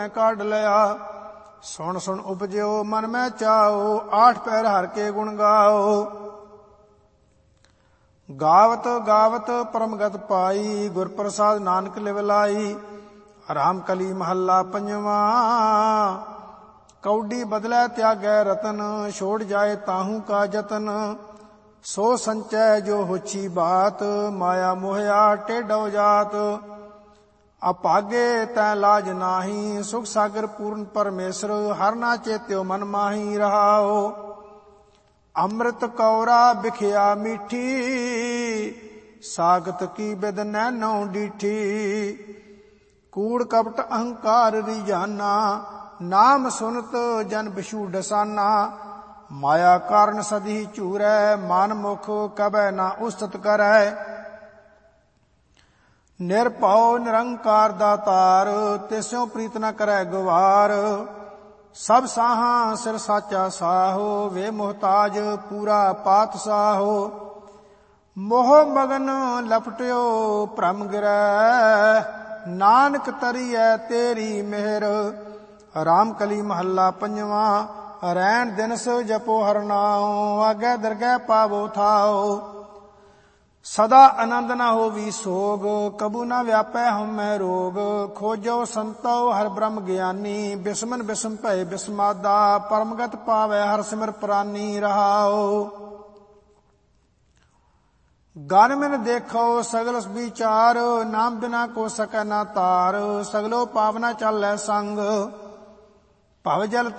काढ़ लिया। सुन सुन उपजो मन में चाओ, 8 पैर हर के गुण गाओ। गावत गावत परमगत पाई, गुर प्रसाद नानक लिवलाई। राम कली महला पंजवा, कौडी बदलै त्यागै रतन। छोड़ जाए ताहू का जतन, सो संचय जो होछी बात। माया मोहया टेढ़ो जात, अपागे तै लाज नाही। सुख सागर पूर्ण परमेश्वर, हर ना चेत्यो मन माही रहाओ। अमृत कौरा बिखिया मीठी, सागत की बिद नैनो डीठी। कूड़ कपट अहंकार रिजाना, नाम सुनत जन बिशु डसाना। माया कारण सदी चूरै, मान मुख कबै ना उस्तत करै। निरभउ निरंकार दातार, तिस्यों प्रीत न करै गुवार। सब साहा सिर साचा साहो, वे मोहताज पूरा पात साहो। मोह मगन लपटियो भ्रम गिरै, नानक तरियै तेरी मेहर। राम कली महला पंजवा, रैन दिनस जपो हर नाओ। आगे दरगह पावो थाओ, सदा आनंद न होवी सोग। कबू न व्यापै हमै रोग, खोजो संतो हर ब्रह्म ज्ञानी। बिस्मन बिस्म भय बिस्मादा, परमगत पावै हर सिमर प्रानी रहाओ। गन मिन देखो सगल विचार, नाम बिना को सकै ना तार। सगलो पावना चालै संग, भव जल